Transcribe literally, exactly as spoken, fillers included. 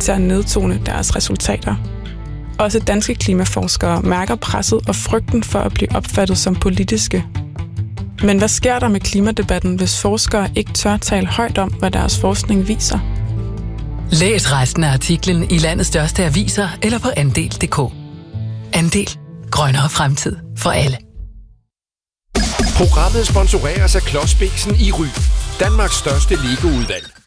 til at nedtone deres resultater. Også danske klimaforskere mærker presset og frygten for at blive opfattet som politiske. Men hvad sker der med klimadebatten, hvis forskere ikke tør tale højt om, hvad deres forskning viser? Læs resten af artiklen i landets største aviser eller på andel punktum d k. Andel. Grønnere fremtid for alle. Programmet sponsoreres af Klods Biksen i Ry, Danmarks største Lego-udvalg.